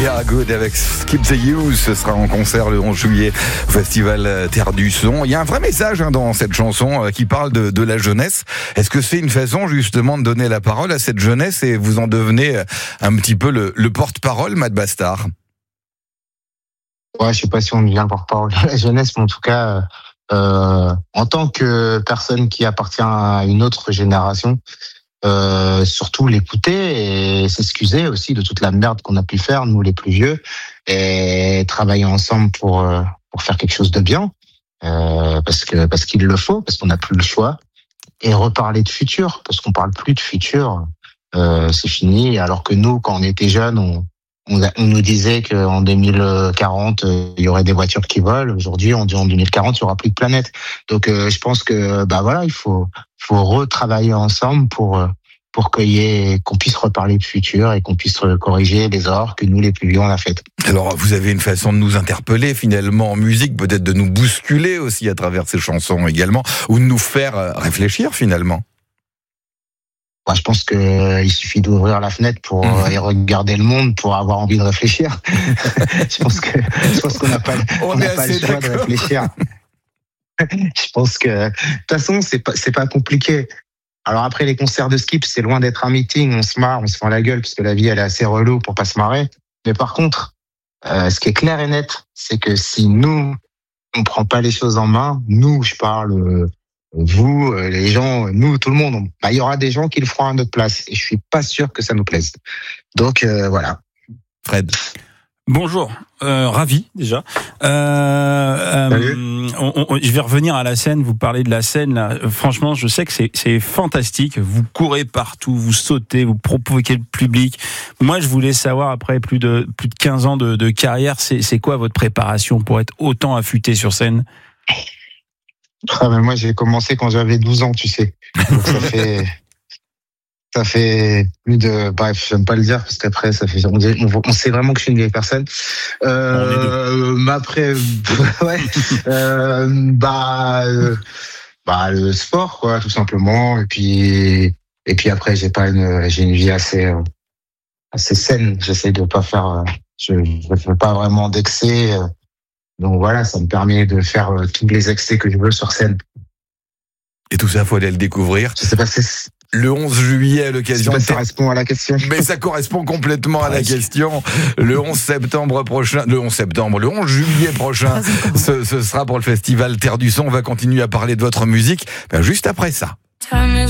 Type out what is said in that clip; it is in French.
We Are Good avec Skip the Youth. Ce sera en concert le 11 juillet au Festival Terre du Son. Il y a un vrai message dans cette chanson qui parle de la jeunesse. Est-ce que c'est une façon justement de donner la parole à cette jeunesse et vous en devenez un petit peu le porte-parole, Matt Bastard? Ouais, je sais pas si on devient le porte-parole de la jeunesse, mais en tout cas, en tant que personne qui appartient à une autre génération, surtout l'écouter et s'excuser aussi de toute la merde qu'on a pu faire, nous les plus vieux, et travailler ensemble pour faire quelque chose de bien, parce qu'il le faut, parce qu'on n'a plus le choix, et reparler de futur, parce qu'on parle plus de futur, c'est fini, alors que nous, quand on était jeunes, on nous disait qu'en 2040, il y aurait des voitures qui volent. Aujourd'hui, on dit en 2040, il y aura plus de planète. Donc, je pense que, voilà, il faut retravailler ensemble pour qu'on puisse reparler de futur et qu'on puisse corriger les erreurs que nous, les plus vieux, on a faites. Alors, vous avez une façon de nous interpeller, finalement, en musique, peut-être de nous bousculer aussi à travers ces chansons également, ou de nous faire réfléchir, finalement. Moi, je pense il suffit d'ouvrir la fenêtre et regarder le monde pour avoir envie de réfléchir. Je pense qu'on n'a pas le choix de réfléchir. Je pense que, de toute façon, c'est pas compliqué. Alors après, les concerts de Skip, c'est loin d'être un meeting, on se marre, on se fend la gueule, parce que la vie, elle est assez relou pour pas se marrer. Mais par contre, ce qui est clair et net, c'est que si nous, on prend pas les choses en main, nous, je parle, vous, les gens, nous, tout le monde, il y aura des gens qui le feront à notre place. Et je suis pas sûr que ça nous plaise. Donc, voilà. Fred. Bonjour, ravi déjà. Je vais revenir à la scène, vous parlez de la scène là. Franchement, je sais que c'est fantastique. Vous courez partout, vous sautez, vous provoquez le public. Moi, je voulais savoir, après plus de 15 ans de carrière, c'est quoi votre préparation pour être autant affûté sur scène? Mais moi, j'ai commencé quand j'avais 12 ans, tu sais. Donc ça fait plus de... Bref, j'aime pas le dire, parce qu'après, on sait vraiment que je suis une vieille personne. Après, ouais. Le sport, quoi, tout simplement. Et puis après, j'ai une vie assez saine. J'essaie de pas faire, je fais pas vraiment d'excès. Donc voilà, ça me permet de faire tous les excès que je veux sur scène. Et tout ça, faut aller le découvrir. Je sais pas si le 11 juillet, à l'occasion... Ça répond à la question. Mais ça correspond complètement à la question. Le 11 juillet prochain, ce sera pour le festival Terre du Son. On va continuer à parler de votre musique, juste après ça.